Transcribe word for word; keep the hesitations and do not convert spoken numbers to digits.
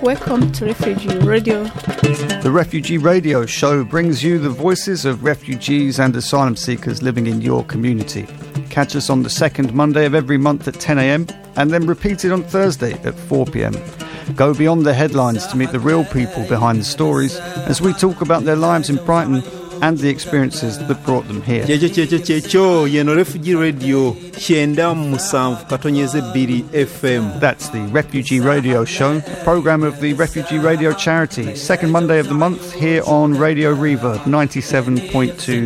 Welcome to Refugee Radio. The Refugee Radio show brings you the voices of refugees and asylum seekers living in your community. Catch us on the second Monday of every month at ten a.m. and then repeated on Thursday at four p.m. Go beyond the headlines to meet the real people behind the stories as we talk about their lives in Brighton and the experiences that brought them here. Checho yeno Refugee Radio Shenda Musanvu Katonyeze Biri F M. That's the Refugee Radio show, a programme of the Refugee Radio charity, second Monday of the month here on Radio Reverb ninety-seven point two